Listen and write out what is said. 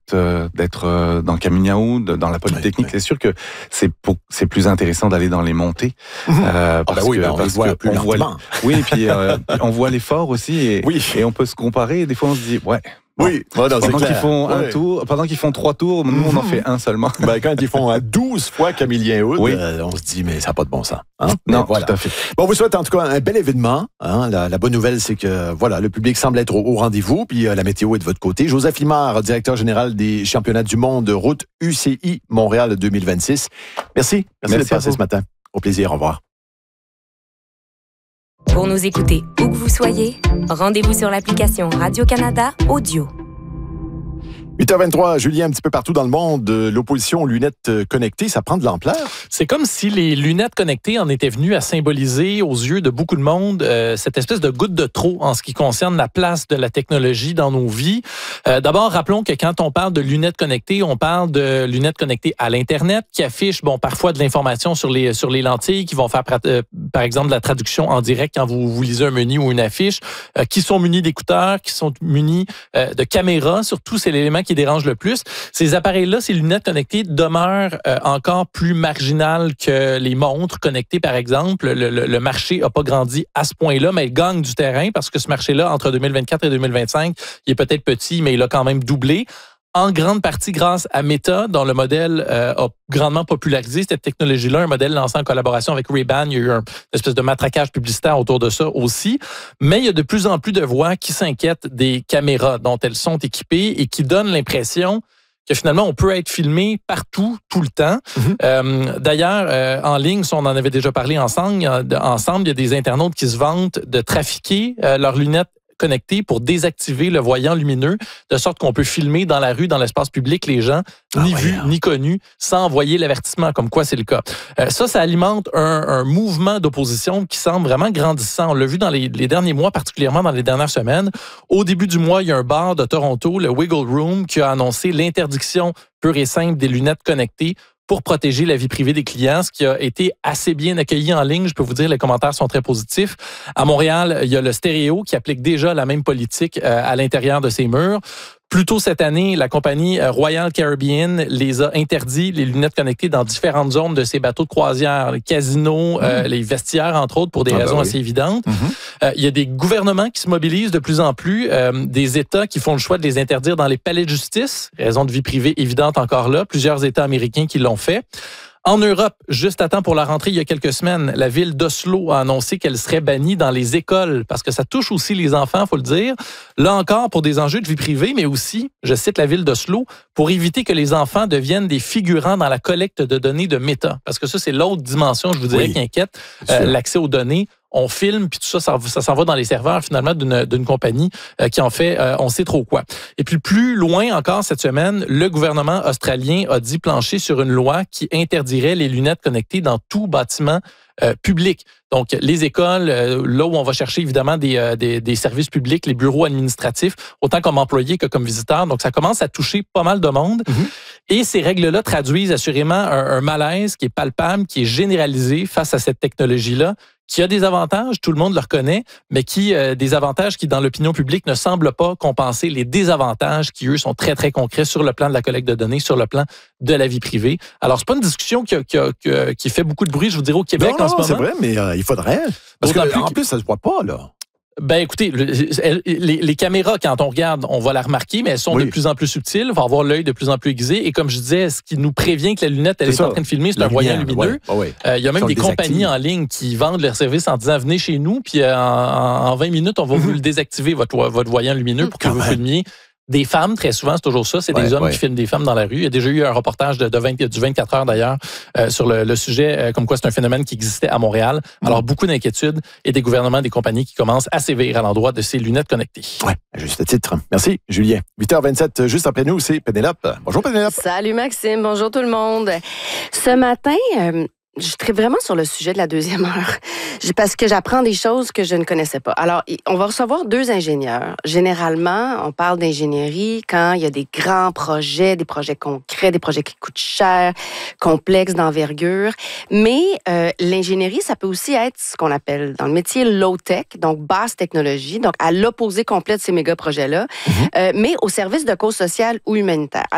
d'être dans Caminiao, dans la Polytechnique. C'est sûr que c'est plus intéressant d'aller dans les montées. Parce on les voit plus lentement. Oui, et puis on voit l'effort aussi et on peut se comparer. Et des fois, on se dit, pendant qu'ils font 3 tours, nous, on en fait un seulement. Quand ils font 12 fois Camillien-Hood, on se dit, mais ça n'a pas de bon sens. Hein? Non, tout à fait. Bon, on vous souhaite en tout cas un bel événement. Hein? La bonne nouvelle, c'est que le public semble être au rendez-vous, puis la météo est de votre côté. Joseph Limard, directeur général des championnats du monde route UCI Montréal 2026. Merci d'être passé ce matin. Au plaisir, au revoir. Pour nous écouter où que vous soyez, rendez-vous sur l'application Radio-Canada Audio. 8h23, Julien, un petit peu partout dans le monde, l'opposition aux lunettes connectées, ça prend de l'ampleur. C'est comme si les lunettes connectées en étaient venues à symboliser aux yeux de beaucoup de monde cette espèce de goutte de trop en ce qui concerne la place de la technologie dans nos vies. D'abord, rappelons que quand on parle de lunettes connectées, on parle de lunettes connectées à l'Internet qui affichent parfois de l'information sur les lentilles, qui vont faire par exemple de la traduction en direct quand vous lisez un menu ou une affiche, qui sont munis d'écouteurs, qui sont munis de caméras. Surtout, c'est l'élément qui dérange le plus. Ces appareils-là, ces lunettes connectées demeurent encore plus marginales que les montres connectées, par exemple. Le marché n'a pas grandi à ce point-là, mais il gagne du terrain parce que ce marché-là, entre 2024 et 2025, il est peut-être petit, mais il a quand même doublé. En grande partie grâce à Meta, dont le modèle a grandement popularisé cette technologie-là, un modèle lancé en collaboration avec Ray-Ban. Il y a eu une espèce de matraquage publicitaire autour de ça aussi. Mais il y a de plus en plus de voix qui s'inquiètent des caméras dont elles sont équipées et qui donnent l'impression que finalement, on peut être filmé partout, tout le temps. D'ailleurs, en ligne, on en avait déjà parlé ensemble, il y a des internautes qui se vantent de trafiquer leurs lunettes connectés pour désactiver le voyant lumineux, de sorte qu'on peut filmer dans la rue, dans l'espace public, les gens, ni vus, ni connus, sans envoyer l'avertissement, comme quoi c'est le cas. Ça alimente un mouvement d'opposition qui semble vraiment grandissant. On l'a vu dans les derniers mois, particulièrement dans les dernières semaines. Au début du mois, il y a un bar de Toronto, le Wiggle Room, qui a annoncé l'interdiction pure et simple des lunettes connectées pour protéger la vie privée des clients, ce qui a été assez bien accueilli en ligne. Je peux vous dire, les commentaires sont très positifs. À Montréal, il y a le Stéréo qui applique déjà la même politique à l'intérieur de ses murs. Plus tôt cette année, la compagnie Royal Caribbean les a interdits, les lunettes connectées, dans différentes zones de ses bateaux de croisière, les casinos, les vestiaires, entre autres, pour des raisons assez évidentes. Il y a des gouvernements qui se mobilisent de plus en plus, des États qui font le choix de les interdire dans les palais de justice, raison de vie privée évidente encore là, plusieurs États américains qui l'ont fait. En Europe, juste à temps pour la rentrée, il y a quelques semaines, la ville d'Oslo a annoncé qu'elle serait bannie dans les écoles parce que ça touche aussi les enfants, faut le dire. Là encore, pour des enjeux de vie privée, mais aussi, je cite la ville d'Oslo, pour éviter que les enfants deviennent des figurants dans la collecte de données de Meta. Parce que ça, c'est l'autre dimension, je vous dirais, qui inquiète, l'accès aux données. On filme, puis tout ça s'en va dans les serveurs, finalement, d'une compagnie qui en fait on sait trop quoi. Et puis, plus loin encore cette semaine, le gouvernement australien a dit plancher sur une loi qui interdirait les lunettes connectées dans tout bâtiment public. Donc, les écoles, là où on va chercher évidemment des services publics, les bureaux administratifs, autant comme employés que comme visiteurs. Donc, ça commence à toucher pas mal de monde. Et ces règles-là traduisent assurément un malaise qui est palpable, qui est généralisé face à cette technologie-là, qui a des avantages, tout le monde le reconnaît, mais des avantages qui, dans l'opinion publique, ne semblent pas compenser les désavantages qui, eux, sont très, très concrets sur le plan de la collecte de données, sur le plan de la vie privée. Alors, c'est pas une discussion qui fait beaucoup de bruit, je vous dirais, au Québec en ce moment. C'est vrai, mais il faudrait. Parce qu'en plus, ça se voit pas, là. Ben écoutez, les caméras, quand on regarde, on va la remarquer, mais elles sont de plus en plus subtiles. On va avoir l'œil de plus en plus aiguisé. Et comme je disais, ce qui nous prévient que la lunette, elle est en train de filmer, c'est un voyant lumineux. Il y a même des compagnies en ligne qui vendent leurs services en disant « Venez chez nous, puis en 20 minutes, on va vous le désactiver, votre voyant lumineux, pour que vous filmiez. » Des femmes, très souvent, c'est toujours ça. C'est des hommes qui filment des femmes dans la rue. Il y a déjà eu un reportage du 24 heures, d'ailleurs, sur le sujet, comme quoi c'est un phénomène qui existait à Montréal. Alors, beaucoup d'inquiétudes et des gouvernements, des compagnies qui commencent à sévir à l'endroit de ces lunettes connectées. Oui, à juste titre. Merci, Julien. 8h27, juste après nous, c'est Pénélope. Bonjour, Pénélope. Salut, Maxime. Bonjour, tout le monde. Ce matin, je traite vraiment sur le sujet de la deuxième heure parce que j'apprends des choses que je ne connaissais pas. Alors, on va recevoir 2 ingénieurs. Généralement, on parle d'ingénierie quand il y a des grands projets, des projets concrets, des projets qui coûtent cher, complexes, d'envergure. Mais l'ingénierie, ça peut aussi être ce qu'on appelle dans le métier low-tech, donc basse technologie, donc à l'opposé complet de ces méga-projets-là, mais au service de causes sociales ou humanitaires.